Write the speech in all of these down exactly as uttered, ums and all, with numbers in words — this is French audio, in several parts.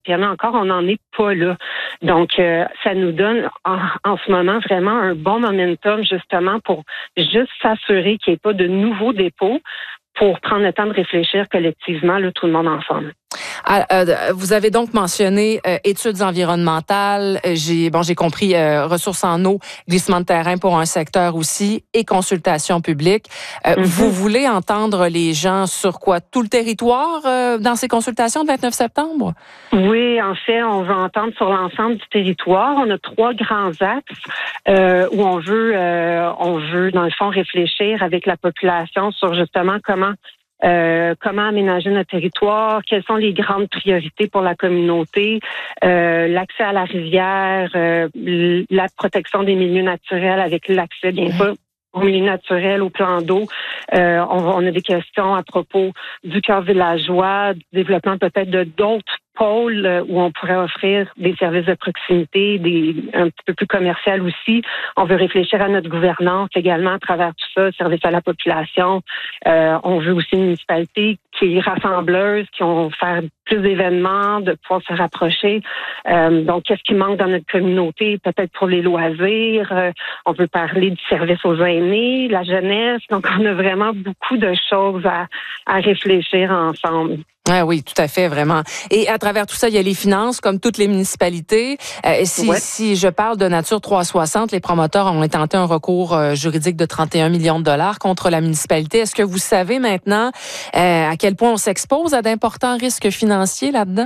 Puis encore, on n'en est pas là. Donc, euh, ça nous donne en, en ce moment vraiment un bon momentum justement pour juste s'assurer qu'il n'y ait pas de nouveaux dépôts pour prendre le temps de réfléchir collectivement, là, tout le monde ensemble. Ah, euh, vous avez donc mentionné euh, études environnementales, j'ai bon j'ai compris euh, ressources en eau, glissement de terrain pour un secteur aussi et consultation publique. Euh, mm-hmm. Vous voulez entendre les gens sur quoi? Tout le territoire euh, dans ces consultations de vingt-neuf septembre? Oui, en fait, on veut entendre sur l'ensemble du territoire. On a trois grands axes euh, où on veut euh, on veut dans le fond réfléchir avec la population sur justement comment Euh, comment aménager notre territoire, quelles sont les grandes priorités pour la communauté, euh, l'accès à la rivière, euh, la protection des milieux naturels avec l'accès, bien sûr, aux milieux naturels, au plan d'eau. Euh, on, on a des questions à propos du cœur villageois, du développement peut-être de d'autres pôles où on pourrait offrir des services de proximité, des un petit peu plus commercial aussi. On veut réfléchir à notre gouvernance également à travers tout ça, service à la population. Euh, on veut aussi une municipalité qui est rassembleuse, qui vont faire plus d'événements, de pouvoir se rapprocher. Euh, donc, qu'est-ce qui manque dans notre communauté? Peut-être pour les loisirs. Euh, on veut parler du service aux aînés, la jeunesse. Donc, on a vraiment beaucoup de choses à, à réfléchir ensemble. Ah oui, tout à fait, vraiment. Et à travers tout ça, il y a les finances, comme toutes les municipalités. Euh, si, ouais. si je parle de Nature trois cent soixante, les promoteurs ont intenté un recours euh, juridique de trente et un millions de dollars contre la municipalité. Est-ce que vous savez maintenant euh, à quel point on s'expose à d'importants risques financiers là-dedans?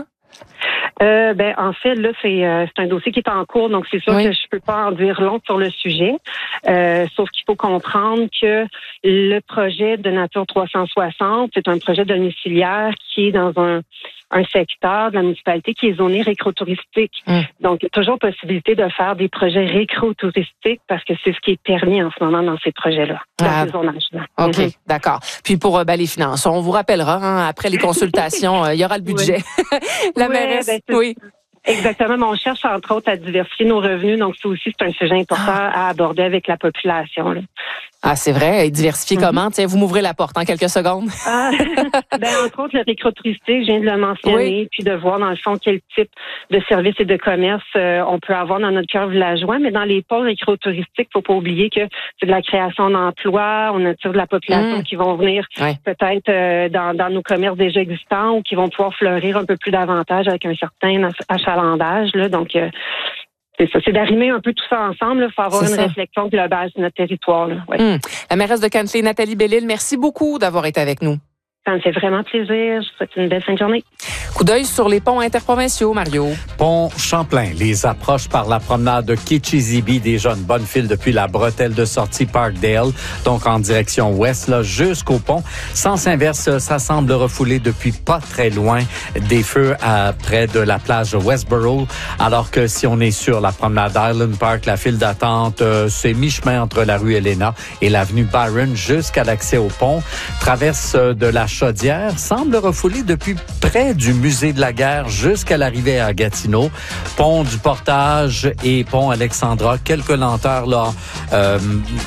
Euh, ben en fait là c'est euh, c'est un dossier qui est en cours, donc c'est sûr oui. que je peux pas en dire long sur le sujet. Euh, sauf qu'il faut comprendre que le projet de Nature trois cent soixante, c'est un projet domiciliaire qui est dans un un secteur de la municipalité qui est zoné récrotouristique. Mmh. Donc, il y a toujours possibilité de faire des projets récrotouristiques parce que c'est ce qui est permis en ce moment dans ces projets-là, dans ah, ces zonages-là. OK, mmh. d'accord. Puis pour ben, les finances, on vous rappellera, hein, après les consultations, il y aura le budget. Oui. la ouais, mairesse, ben, oui. Exactement, mais on cherche entre autres à diversifier nos revenus, donc ça aussi c'est un sujet important ah. à aborder avec la population. Là. Ah, c'est vrai, et diversifier mm-hmm. comment? Tiens, vous m'ouvrez la porte en quelques secondes. Ah, ben, entre autres, le récrotouristique, je viens de le mentionner, oui. puis de voir dans le fond quel type de services et de commerce euh, on peut avoir dans notre cœur villageois, mais dans les pôles récrotouristiques, faut pas oublier que c'est de la création d'emplois, on attire de la population mm. qui vont venir oui. peut-être euh, dans, dans nos commerces déjà existants ou qui vont pouvoir fleurir un peu plus davantage avec un certain achalandage, là, donc euh, c'est ça, c'est d'arrimer un peu tout ça ensemble. Il faut avoir c'est une ça. réflexion globale sur notre territoire. Là. Ouais. Mmh. La mairesse de Cantley, Nathalie Bellil, merci beaucoup d'avoir été avec nous. Ça me fait vraiment plaisir. Je vous souhaite une belle fin de journée. Coup d'œil sur les ponts interprovinciaux, Mario. Pont Champlain, les approches par la promenade de Kitchizibi, déjà une bonne file depuis la bretelle de sortie Parkdale, donc en direction ouest, là, jusqu'au pont. Sens inverse, ça semble refoulé depuis pas très loin des feux à, près de la plage de Westboro, alors que si on est sur la promenade Island Park, la file d'attente, euh, c'est mi-chemin entre la rue Helena et l'avenue Byron jusqu'à l'accès au pont. Traverse de la Chaudière semble refoulé depuis près du musée de la guerre jusqu'à l'arrivée à Gatineau. Pont du Portage et pont Alexandra, quelques lenteurs là euh,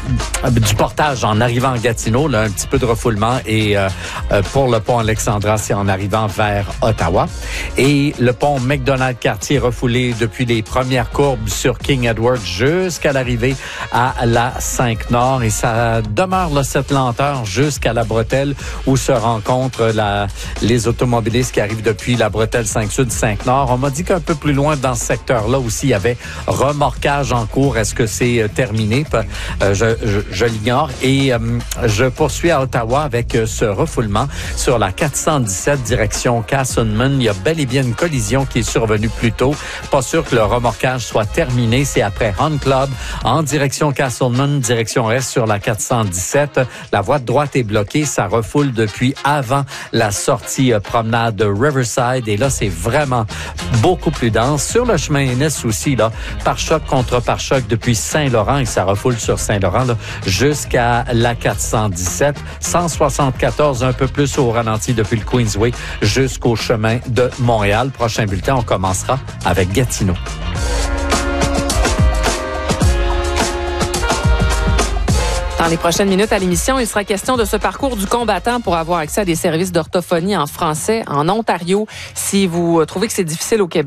du Portage en arrivant à Gatineau, là, un petit peu de refoulement et euh, pour le pont Alexandra, c'est en arrivant vers Ottawa. Et le pont McDonald-Cartier refoulé depuis les premières courbes sur King Edward jusqu'à l'arrivée à la cinq Nord et ça demeure là, cette lenteur jusqu'à la bretelle où se rencontrent la, les automobilistes qui arrivent depuis la bretelle cinq Sud, cinq Nord. On m'a dit qu'un peu plus loin dans ce secteur-là aussi, il y avait remorquage en cours. Est-ce que c'est euh, terminé? Euh, je je, je l'ignore. Et euh, je poursuis à Ottawa avec euh, ce refoulement sur la quatre cent dix-sept direction Castleman. Il y a bel et bien une collision qui est survenue plus tôt. Pas sûr que le remorquage soit terminé. C'est après Hunt Club en direction Castleman, direction est sur la quatre cent dix-sept. La voie de droite est bloquée. Ça refoule depuis avant la sortie euh, promenade de Riverside. Et là, c'est vraiment beaucoup plus dense. Sur le chemin Ennis aussi, là, pare-choc contre pare-choc depuis Saint-Laurent et ça refoule sur Saint-Laurent là, jusqu'à la quatre cent dix-sept. cent soixante-quatorze, un peu plus au ralenti depuis le Queensway jusqu'au chemin de Montréal. Prochain bulletin, on commencera avec Gatineau. Dans les prochaines minutes à l'émission, il sera question de ce parcours du combattant pour avoir accès à des services d'orthophonie en français en Ontario. Si vous trouvez que c'est difficile au Québec,